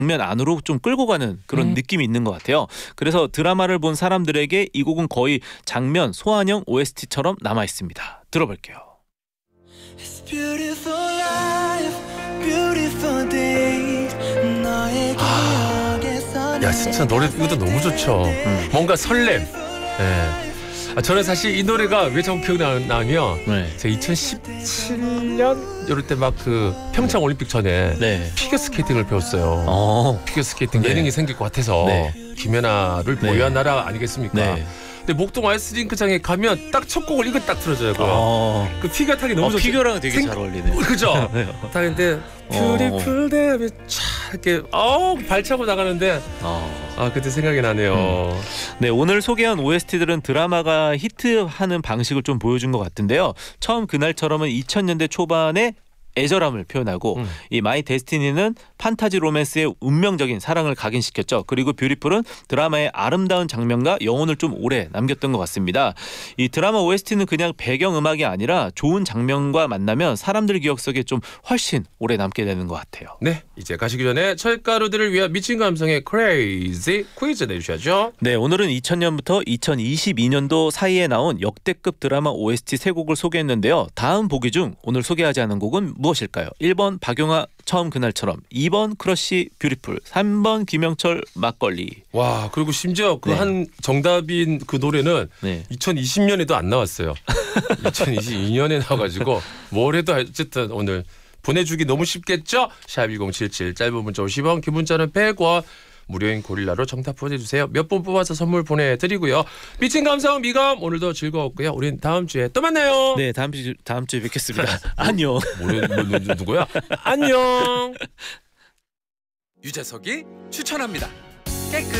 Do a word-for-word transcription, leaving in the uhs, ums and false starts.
장면 안으로 좀 끌고 가는 그런 음. 느낌이 있는 것 같아요. 그래서 드라마를 본 사람들에게 이 곡은 거의 장면 소환형 오에스티처럼 남아 있습니다. 들어볼게요. 아, 야 진짜 노래 이것도 너무 좋죠. 음. 뭔가 설렘. 네. 아, 저는 사실 이 노래가 왜 자꾸 기억나냐면 네. 제가 이천십칠 년 이럴 때 막 그 평창 올림픽 전에 네. 피겨 스케이팅을 배웠어요. 오. 피겨 스케이팅 예능이 네. 생길 것 같아서 네. 김연아를 네. 보유한 나라 아니겠습니까? 네. 근데 목동 아이스링크장에 가면 딱 첫 곡을 이거 딱 틀어줘요. 어. 그 피겨 타기 너무 어, 좋죠. 피겨랑 되게 생... 잘 어울리네. 그죠? 타는데 뷰티풀 데이 차 이렇게 어 발차고 나가는데 어. 아 그때 생각이 나네요. 음. 네, 오늘 소개한 오에스티들은 드라마가 히트하는 방식을 좀 보여준 것 같은데요. 처음 그날처럼은 이천 년대 초반에 애절함을 표현하고 음. 이 마이 데스티니는 판타지 로맨스의 운명적인 사랑을 각인시켰죠. 그리고 뷰티풀은 드라마의 아름다운 장면과 영혼을 좀 오래 남겼던 것 같습니다. 이 드라마 오에스티는 그냥 배경음악이 아니라 좋은 장면과 만나면 사람들 기억 속에 좀 훨씬 오래 남게 되는 것 같아요. 네, 이제 가시기 전에 철가루들을 위한 미친 감성의 크레이지 퀴즈 내주셔야죠. 네, 오늘은 이천 년부터 이천이십이 년도 사이에 나온 역대급 드라마 오에스티 세 곡을 소개했는데요. 다음 보기 중 오늘 소개하지 않은 곡은 무엇일까요? 일 번 박용화 처음 그날처럼, 이 번 크러쉬 뷰티풀, 삼 번 김영철 막걸리. 와, 그리고 심지어 그 한 네. 정답인 그 노래는 네. 이천이십 년에도 안 나왔어요. 이천이십이 년에 나와가지고 뭘 해도 어쨌든 오늘 보내주기 너무 쉽겠죠? 샵 일공칠칠 짧은 문자 오십 원 긴 문자는 백 원 무료인 고릴라로 정답 보내주세요. 몇 분 뽑아서 선물 보내드리고요. 미친 감성 미감 오늘도 즐거웠고요. 우린 다음 주에 또 만나요. 네, 다음 주 다음 주에 뵙겠습니다. 안녕. 모르, 모르, 누구야? 안녕. 유재석이 추천합니다. 깨끗